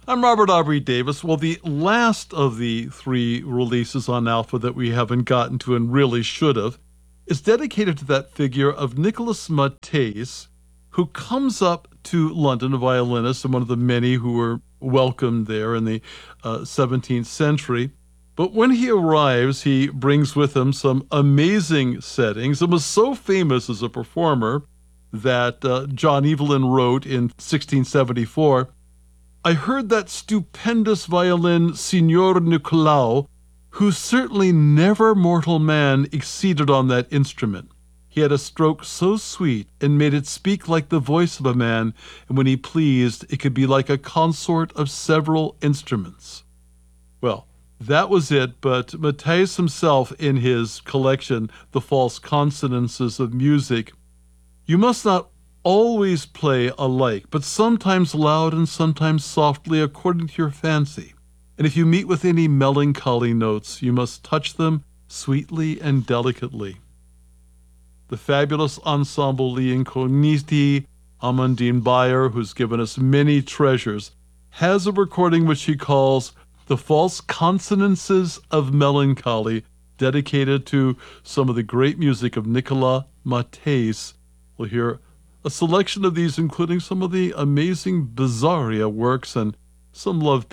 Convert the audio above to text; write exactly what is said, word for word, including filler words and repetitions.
I'm Robert Aubrey Davis. Well, the last of the three releases on Alpha that we haven't gotten to and really should have is dedicated to that figure of Nicholas Matthes, who comes up to London, a violinist and one of the many who were welcomed there in the uh, seventeenth century. But when he arrives, he brings with him some amazing settings and was so famous as a performer that uh, John Evelyn wrote in sixteen seventy-four, "I heard that stupendous violin, Signor Nicolau, who certainly never mortal man exceeded on that instrument. He had a stroke so sweet and made it speak like the voice of a man, and when he pleased, it could be like a consort of several instruments." Well, that was it, but Matthes himself, in his collection, The False Consonances of Music, "You must not always play alike, but sometimes loud and sometimes softly according to your fancy. And if you meet with any melancholy notes, you must touch them sweetly and delicately." The fabulous ensemble Li Incogniti, Amandine Bayer, who's given us many treasures, has a recording which he calls The False Consonances of Melancholy, dedicated to some of the great music of Nicolas Matthes. We'll hear a selection of these, including some of the amazing Bizarria works and some love